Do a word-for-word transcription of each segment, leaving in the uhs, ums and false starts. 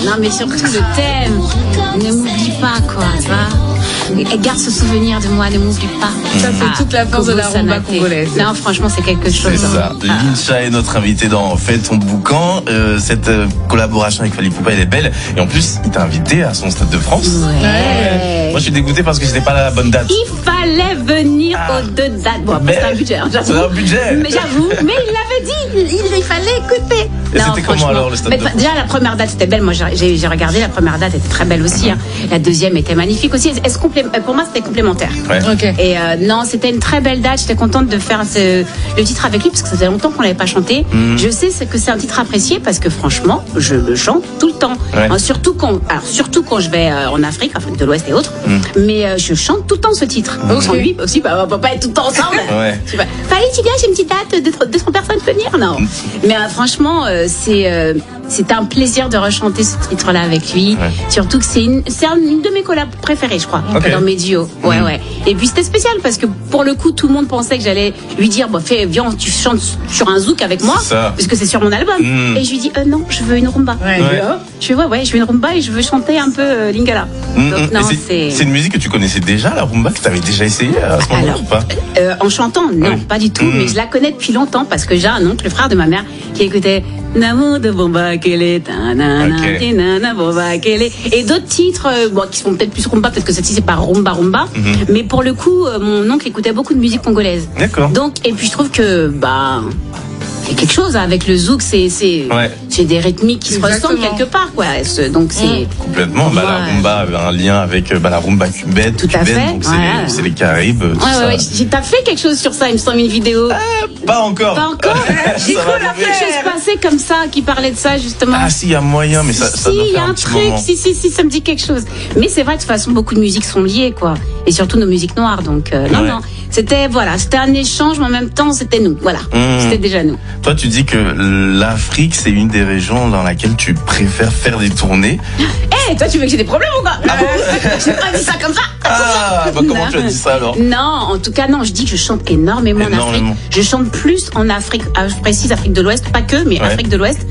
Non, mais surtout le thème. Ne m'oublie pas, quoi, tu vois. Et garde ce souvenir de moi, ne m'oublie pas. Ça fait Ah, toute la force de la rumba Sanaté. congolaise. Non, franchement, c'est quelque chose. C'est ça. Ah. Lincha est notre invité dans Fais ton boucan. Euh, cette euh, collaboration avec Fally Ipupa, elle est belle. Et en plus, il t'a invité à son Stade de France. Ouais. Ouais. Moi, je suis dégoûté parce que j'étais pas à la bonne date. Il fallait venir Ah. aux deux dates. Bon, après, Mais- c'est un budget, hein, j'avoue. C'est un budget. Mais j'avoue, mais il l'avait dit, il, il fallait écouter. Et c'était comment franchement. alors, le Stade Mais de fa- France? Déjà, la première date, c'était belle. Moi, j'ai- j'ai j'ai regardé, la première date était très belle aussi. Hein. La deuxième était magnifique aussi. Est-ce complé- Pour moi, c'était complémentaire. Ouais. Ok. Et euh, non, c'était une très belle date. J'étais contente de faire ce, le titre avec lui parce que ça faisait longtemps qu'on l'avait pas chanté. Mhm. Je sais c'est que c'est un titre apprécié parce que franchement, je le chante tout le temps. Ouais. Hein, surtout quand, alors, surtout quand je vais euh, en Afrique, Afrique de l'Ouest et autres. Mhm. Mais euh, je chante tout le temps ce titre. Donc sans lui aussi, bah, on peut pas être tout le temps ensemble. Ouais. Tu vois, Fally, tu viens, j'ai une petite date, deux, trois- deux, trois personnes peuvent venir. Non. Mais euh, franchement, euh, c'est euh, c'est un plaisir de rechanter ce titre-là avec lui. Ouais. Surtout que c'est une, c'est un- une de mes collabs préférées, je crois, Ok. dans mes duos. Ouais, Mhm. ouais. Et puis c'était spécial parce que pour le coup, tout le monde pensait que j'allais lui dire, bon, fais, viens, tu chantes sur un zouk avec moi, C'est ça. puisque c'est sur mon album. Mhm. Et je lui dis, euh, non, je veux une rumba. Ouais. Ouais. Je fais, ouais, ouais, je veux une rumba et je veux chanter un peu euh, Lingala. Mm, Donc, mm. non, Et c'est c'est. c'est une musique que tu connaissais déjà, la rumba, que tu avais déjà essayé à ce moment-là Alors, ou pas? Euh, en chantant, non, Ouais. pas du tout. Mhm. Mais je la connais depuis longtemps parce que j'ai un oncle, le frère de ma mère, qui écoutait Namo de Bomba Kele, tanana, Ok. tinana, Bomba Kele. Et d'autres titres, euh, bon, qui sont peut-être plus rumba, peut-être que cette ci c'est pas rumba rumba. Mhm. Mais pour le coup, euh, mon oncle écoutait beaucoup de musique congolaise. D'accord. Donc, et puis je trouve que, bah, il y a quelque chose hein, avec le zouk, c'est, c'est, Ouais. c'est des rythmiques qui se Exactement. ressemblent quelque part, quoi. Ce- Donc c'est. Complètement. Bah, la Ouais. rumba avait un lien avec euh, bah, la rumba cubaine. Tout à cubaine, fait, donc c'est voilà. les, c'est les Caraïbes. Tout Ouais, ça. ouais, ouais. J'ai- T'as fait quelque chose sur ça, il me semble, une vidéo. Pas encore. Pas encore. J'ai Ça cru va la arriver. quelque chose passer comme ça, qui parlait de ça justement. Ah si, il y a moyen, mais ça, ça si, doit il y faire a un petit truc, moment. si, si, si, ça me dit quelque chose. Mais c'est vrai, de toute façon, beaucoup de musiques sont liées, quoi. Et surtout nos musiques noires, donc euh, non, Ouais. non. C'était, voilà, c'était un échange, mais en même temps, c'était nous. Voilà, Mmh. c'était déjà nous. Toi, tu dis que l'Afrique, c'est une des régions dans laquelle tu préfères faire des tournées. Eh, toi, tu veux que j'ai des problèmes ou quoi? J'ai pas dit ça comme ça. Ah, bah comment Non. tu as dit ça alors? Non, en tout cas, non, je dis que je chante énormément, en Énormément. Afrique. Je chante plus en Afrique, ah, je précise Afrique de l'Ouest, pas que, mais Ouais. Afrique de l'Ouest,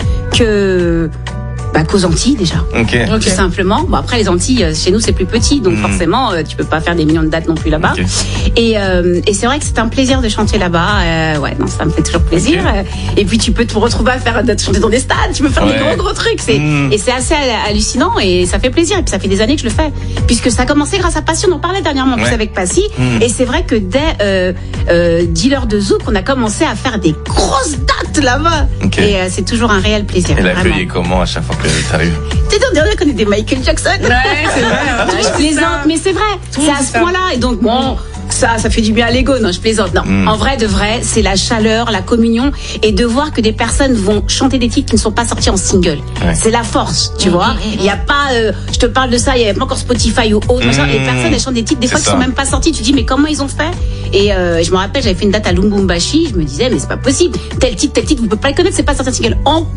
que bah, qu'aux Antilles déjà. Ok. Ok. Tout simplement. Bon, après, les Antilles, euh, chez nous, c'est plus petit, donc Mhm. forcément, euh, tu peux pas faire des millions de dates non plus là-bas. Ok. Et, euh, et c'est vrai que c'est un plaisir de chanter là-bas. Euh, ouais, non, ça me fait toujours plaisir. Ok. Euh, Et puis, tu peux te retrouver à faire, de chanter dans des stades, tu peux faire des Ouais. gros, gros trucs. C'est, Mhm. Et c'est assez hallucinant et ça fait plaisir. Et puis, ça fait des années que je le fais. Puisque ça a commencé grâce à Passion, on en parlait dernièrement en plus Ouais. avec Passy. Mhm. Et c'est vrai que dès euh, euh, Dealer de Zouk, on a commencé à faire des grosses dates là-bas. Ok. Et euh, c'est toujours un réel plaisir. Et vraiment. l'accueil est comment à chaque fois que tu arrives? Tu sais, on dirait qu'on est des Michael Jackson. Ouais, c'est vrai. hein. Non, je plaisante, mais c'est vrai. Tout C'est à ce ça. point-là. Et donc, bon, ça, ça fait du bien à l'ego. Non, je plaisante. Non, Mm. en vrai, de vrai, c'est la chaleur, la communion et de voir que des personnes vont chanter des titres qui ne sont pas sortis en single. Ouais. C'est la force, tu vois. Il n'y a pas, euh, je te parle de ça, il n'y avait pas encore Spotify ou autre. machin. Mm. Les personnes, elles chantent des titres, des C'est fois, qui ça. sont même pas sortis. Tu dis, mais comment ils ont fait? Et euh, je me rappelle, j'avais fait une date à Lubumbashi. Je me disais, mais c'est pas possible. Tel titre, tel titre, vous pouvez pas le connaître, c'est pas sorti en single.